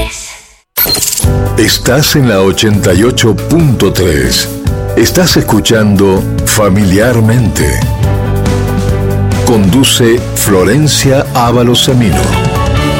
Estás en la 88.3. Estás escuchando Familiarmente. Conduce Florencia Ábalos Semino.